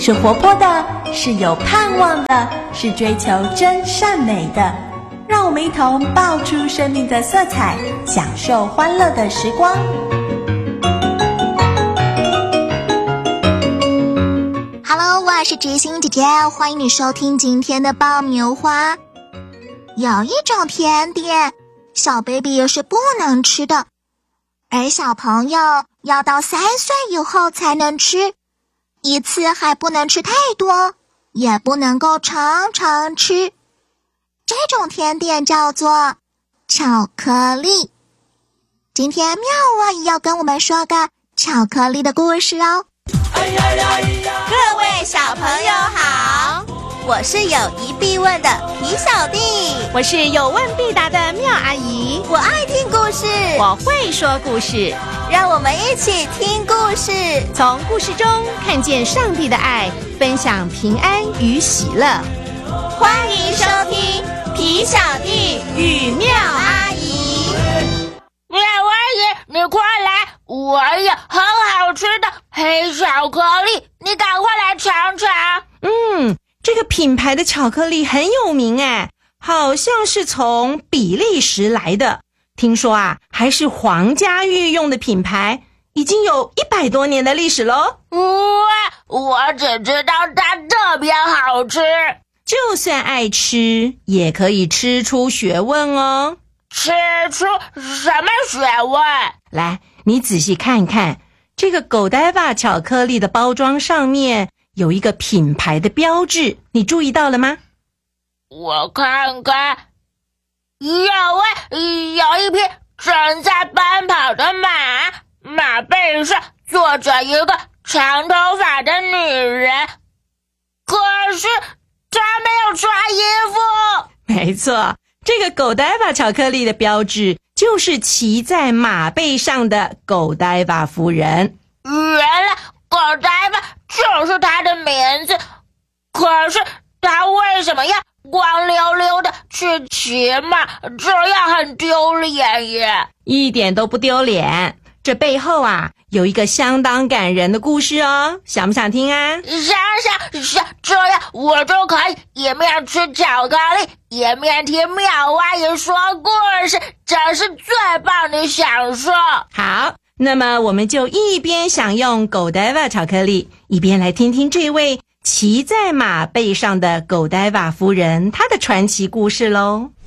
是活泼的，是有盼望的，是追求真善美的。让我们一同爆出生命的色彩，享受欢乐的时光。 Hello， 我是知心姐姐，欢迎你收听今天的爆米花。有一种甜点，小 baby 是不能吃的，而小朋友要到3岁以后才能吃，一次还不能吃太多，也不能够常常吃。这种甜点叫做巧克力。今天妙阿姨要跟我们说个巧克力的故事哦。 各位小朋友好，我是有疑必问的皮小弟， 我是有问必答的妙阿姨， 我爱听故事， 我会说故事， 让我们一起听故事， 从故事中看见上帝的爱，分享平安与喜乐。 欢迎收听皮小弟与妙阿姨。 妙阿姨，你快来，我有很好吃的黑巧克力，你赶快来尝尝。 这个品牌的巧克力很有名诶，好像是从比利时来的，听说啊还是皇家御用的品牌，已经有100多年的历史咯。 我只知道它特别好吃。 就算爱吃，也可以吃出学问哦。 吃出什么学问？ 来，你仔细看看，这个Godiva巧克力的包装上面有一个品牌的标志，你注意到了吗？ 我看看，有一匹正在奔跑的马背上坐着一个长头发的女人，可是她没有穿衣服。 没错，这个Godiva巧克力的标志就是骑在马背上的Godiva夫人。 原来Godiva就是她的名字，可是她为什么要光溜溜的去骑马？这样很丢脸耶。 一点都不丢脸，这背后啊有一个相当感人的故事哦，想不想听啊？ 想，这样我就可以一面吃巧克力，一面听妙阿姨说故事，这是最棒的享受。 好，那么我们就一边享用Godiva巧克力，一边来听听这位骑在马背上的Godiva夫人她的传奇故事咯。